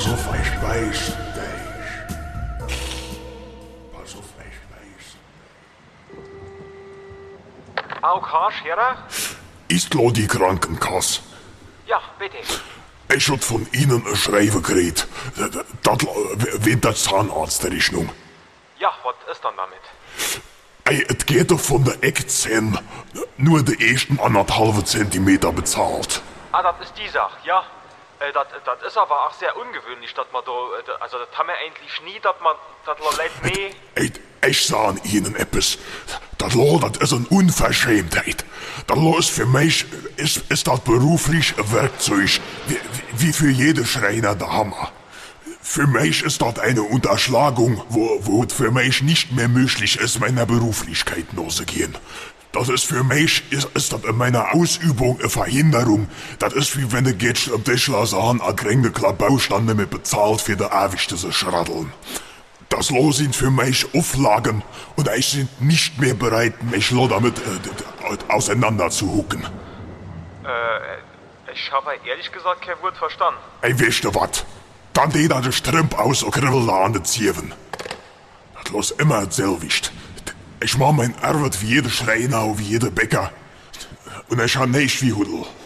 Pass auf, ich beiß dich. Pass auf, ich beiß. AOK, Scherer? Ist lo die Krankenkasse? Ja, bitte. Ich hab von Ihnen ein Schreiben gekriegt. Das wegen der Zahnarztrechnung. Ja, was ist dann damit? Ey, es geht doch von der Eckzähne nur die ersten 1,5 Zentimeter bezahlt. Ah, das ist die Sache, ja. Das ist aber auch sehr ungewöhnlich, dass man da, also das haben wir eigentlich nie, dass Leute mehr... Ey, ich sag Ihnen etwas. Das ist eine Unverschämtheit. Das ist für mich, ist das beruflich ein Werkzeug, wie für jede Schreiner der Hammer. Für mich ist das eine Unterschlagung, wo es für mich nicht mehr möglich ist, meiner Beruflichkeit nachzugehen. Das ist für mich, ist das in meiner Ausübung eine Verhinderung. Das ist wie wenn du gehst am Tischler sagen, a kriegen Baustand nicht mehr bezahlt für die Ewigste zu schraddeln. Das sind für mich Auflagen und ich bin nicht mehr bereit, mich damit auseinanderzuhucken. Ich habe ehrlich gesagt kein Wort verstanden. Ey, weißt du wat? Dann geht er den Strümp aus und kribbelt an den Zieven. Das ist immer selwicht. Ich mach mein Arbeit wie jeder Schreiner und wie jeder Bäcker. Und ich hab nicht wie Hudel.